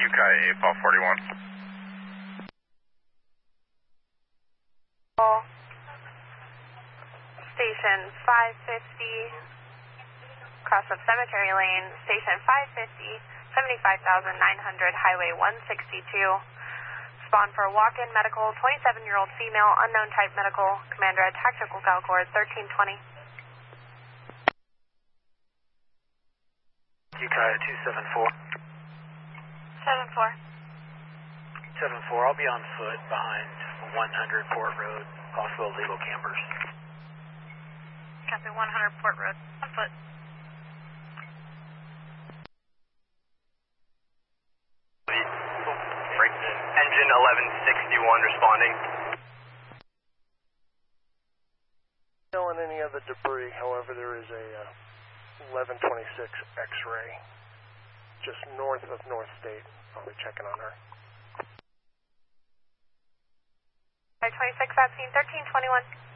Yukai 841. Station 550, cross of Cemetery Lane, Station 550, 75,900, Highway 162. Spawn for walk-in medical, 27-year-old female, unknown type medical, Commander at Tactical Galcord 1320. Yukai 274. 74. 74, I'll be on foot behind 100 Port Road, possible illegal campers. Copy 100 Port Road, on foot. Engine 1161 responding. Showing any other debris, however, there is a 1126 X-ray just north of North State. I'll be checking on her. 26 at scene 1321.